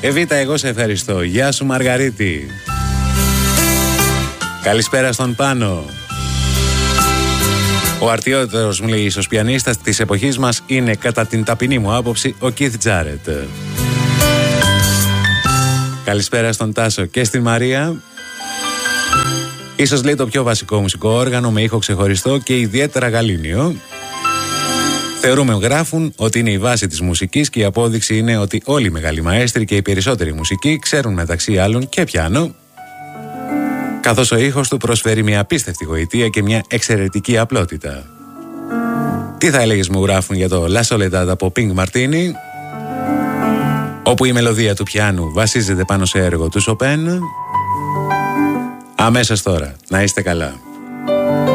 Εβίτα, εγώ σε ευχαριστώ. Γεια σου Μαργαρίτη. Καλησπέρα στον Πάνο. Ο αρτιότερος, μου λέει, ίσως πιανίστας της εποχής μας είναι, κατά την ταπεινή μου άποψη, ο Keith Jarrett. Καλησπέρα στον Τάσο και στην Μαρία. Ίσως, λέει, το πιο βασικό μουσικό όργανο με ήχο ξεχωριστό και ιδιαίτερα γαλήνιο. Θεωρούμε, γράφουν, ότι είναι η βάση της μουσικής και η απόδειξη είναι ότι όλοι οι μεγάλοι μαέστροι και οι περισσότεροι μουσικοί ξέρουν μεταξύ άλλων και πιάνο, καθώς ο ήχος του προσφέρει μια απίστευτη γοητεία και μια εξαιρετική απλότητα. Τι θα έλεγες, μου γράφουν, για το La Soledad από Pink Martini, όπου η μελωδία του πιάνου βασίζεται πάνω σε έργο του Chopin. Αμέσως τώρα, να είστε καλά.